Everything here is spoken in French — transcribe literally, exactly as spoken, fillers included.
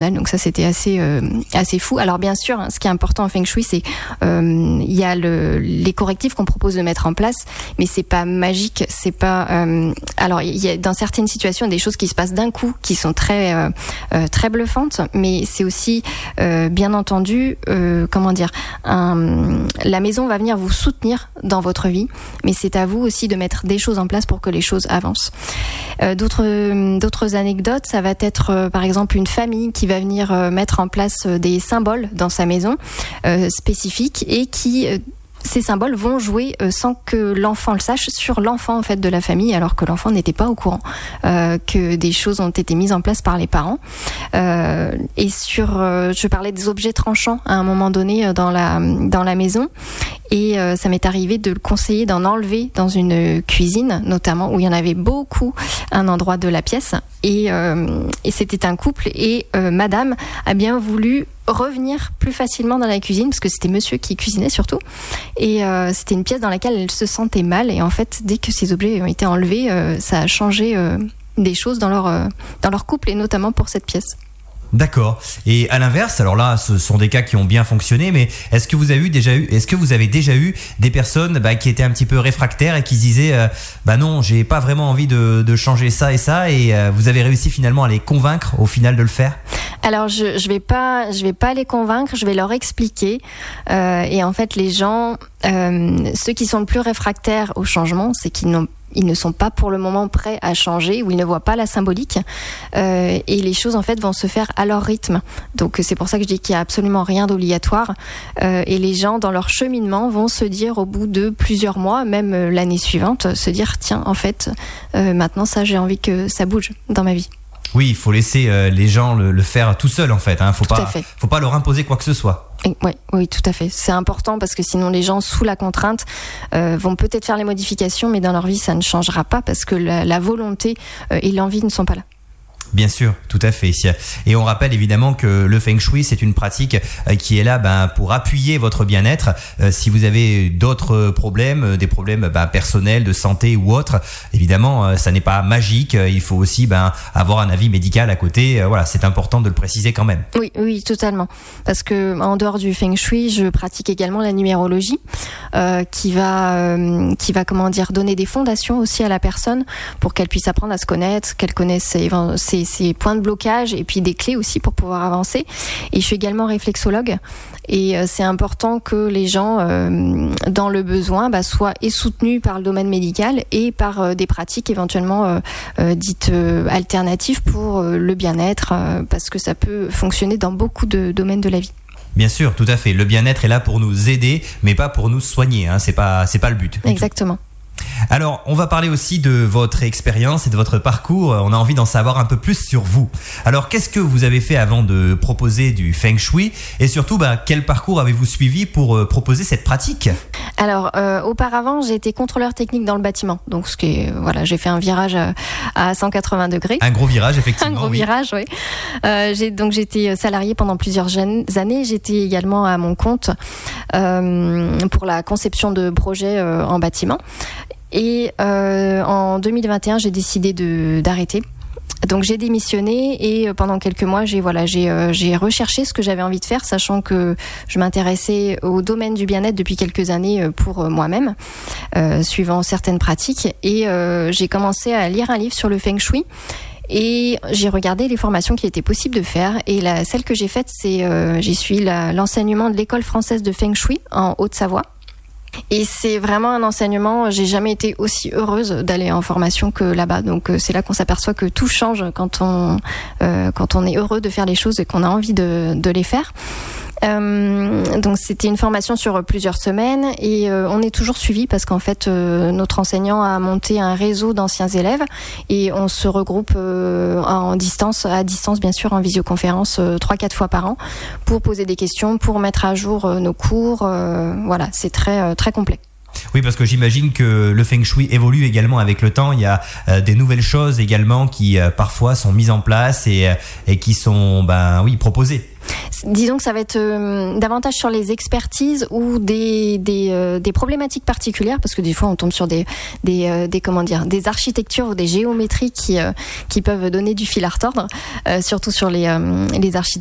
mal. Donc ça, c'était assez euh, assez fou. Alors bien sûr, hein, ce qui est important en Feng Shui, c'est euh, il y a le, les correctifs qu'on propose de mettre en place, mais c'est pas magique. C'est pas. Euh, alors il y a dans certaines situations des choses qui se passent d'un coup, qui sont très euh, euh, très bluffantes, mais c'est aussi euh, bien entendu, euh, comment dire, un, la maison va venir vous soutenir dans votre vie, mais c'est à vous aussi de mettre des choses en place pour que les choses avancent. Euh, d'autres d'autres anecdotes, ça va être euh, par exemple une famille qui va venir euh, mettre en place euh, des symboles dans sa maison euh, spécifiques et qui euh, ces symboles vont jouer euh, sans que l'enfant le sache sur l'enfant en fait de la famille, alors que l'enfant n'était pas au courant euh, que des choses ont été mises en place par les parents. Euh, et sur, euh, je parlais des objets tranchants à un moment donné euh, dans la dans la maison, et euh, ça m'est arrivé de le conseiller d'en enlever dans une cuisine, notamment où il y en avait beaucoup, un endroit de la pièce, et euh, et c'était un couple, et euh, Madame a bien voulu revenir plus facilement dans la cuisine parce que c'était monsieur qui cuisinait surtout, et euh, c'était une pièce dans laquelle elle se sentait mal, et en fait dès que ces objets ont été enlevés, euh, ça a changé euh, des choses dans leur euh, dans leur couple, et notamment pour cette pièce. D'accord. Et à l'inverse, alors là, ce sont des cas qui ont bien fonctionné, mais est-ce que vous avez eu déjà eu, est-ce que vous avez déjà eu des personnes bah, qui étaient un petit peu réfractaires et qui se disaient, euh, bah non, j'ai pas vraiment envie de, de changer ça et ça, et euh, vous avez réussi finalement à les convaincre au final de le faire? Alors je je vais pas je vais pas les convaincre, je vais leur expliquer, euh, et en fait les gens, euh, ceux qui sont le plus réfractaires au changement, c'est qu'ils n'ont ils ne sont pas pour le moment prêts à changer, ou ils ne voient pas la symbolique, euh, et les choses en fait vont se faire à leur rythme. Donc c'est pour ça que je dis qu'il y a absolument rien d'obligatoire, euh, et les gens dans leur cheminement vont se dire au bout de plusieurs mois, même euh, l'année suivante, se dire tiens en fait euh, maintenant ça j'ai envie que ça bouge dans ma vie. Oui, il faut laisser euh, les gens le, le faire tout seuls en fait. Hein. Faut tout pas, faut pas leur imposer quoi que ce soit. Oui, oui, tout à fait. C'est important parce que sinon les gens sous la contrainte euh, vont peut-être faire les modifications, mais dans leur vie ça ne changera pas parce que la, la volonté euh, et l'envie ne sont pas là. Bien sûr, tout à fait. Et on rappelle évidemment que le Feng Shui, c'est une pratique qui est là ben, pour appuyer votre bien-être. Euh, si vous avez d'autres problèmes, des problèmes ben, personnels, de santé ou autres, évidemment, euh, ça n'est pas magique. Il faut aussi ben, avoir un avis médical à côté. Euh, voilà, c'est important de le préciser quand même. Oui, oui, totalement. Parce que en dehors du Feng Shui, je pratique également la numérologie, euh, qui va, euh, qui va, comment dire, donner des fondations aussi à la personne pour qu'elle puisse apprendre à se connaître, qu'elle connaisse ses, ses ces points de blocage, et puis des clés aussi pour pouvoir avancer. Et je suis également réflexologue, et euh, c'est important que les gens euh, dans le besoin bah, soient et soutenus par le domaine médical et par euh, des pratiques éventuellement euh, euh, dites euh, alternatives pour euh, le bien-être, euh, parce que ça peut fonctionner dans beaucoup de domaines de la vie. Bien sûr, tout à fait. Le bien-être est là pour nous aider, mais pas pour nous soigner. Hein. C'est pas, c'est pas le but. Exactement. Alors, on va parler aussi de votre expérience et de votre parcours. On a envie d'en savoir un peu plus sur vous. Alors, qu'est-ce que vous avez fait avant de proposer du Feng Shui, et surtout, bah, quel parcours avez-vous suivi pour euh, proposer cette pratique? Alors, euh, auparavant, j'ai été contrôleur technique dans le bâtiment. Donc, ce qui est, voilà, j'ai fait un virage à, à cent quatre-vingts degrés. Un gros virage, effectivement. un gros oui. virage, oui. Euh, j'ai, donc, j'étais salariée pendant plusieurs jeunes années. J'étais également à mon compte euh, pour la conception de projets euh, en bâtiment. Et euh, en deux mille vingt et un, j'ai décidé de d'arrêter. Donc j'ai démissionné, et pendant quelques mois, j'ai voilà, j'ai euh, j'ai recherché ce que j'avais envie de faire, sachant que je m'intéressais au domaine du bien-être depuis quelques années pour moi-même, euh, suivant certaines pratiques, et euh, j'ai commencé à lire un livre sur le Feng Shui. Et j'ai regardé les formations qui étaient possibles de faire, et la celle que j'ai faite, c'est euh, j'ai suivi la, l'enseignement de l'école française de Feng Shui en Haute-Savoie. Et c'est vraiment un enseignement, j'ai jamais été aussi heureuse d'aller en formation que là-bas. Donc c'est là qu'on s'aperçoit que tout change quand on, euh, quand on est heureux de faire les choses et qu'on a envie de, de les faire. Euh, donc c'était une formation sur plusieurs semaines, et euh, on est toujours suivi parce qu'en fait euh, notre enseignant a monté un réseau d'anciens élèves, et on se regroupe euh, en distance, à distance bien sûr, en visioconférence euh, trois quatre fois par an pour poser des questions, pour mettre à jour euh, nos cours. Euh, voilà, c'est très euh, très complet. Oui, parce que j'imagine que le Feng Shui évolue également avec le temps. Il y a euh, des nouvelles choses également qui euh, parfois sont mises en place et, euh, et qui sont ben, oui, proposées. Disons que ça va être euh, davantage sur les expertises ou des des, euh, des problématiques particulières, parce que des fois on tombe sur des des, euh, des comment dire des architectures ou des géométries qui euh, qui peuvent donner du fil à retordre, euh, surtout sur les euh, les architectures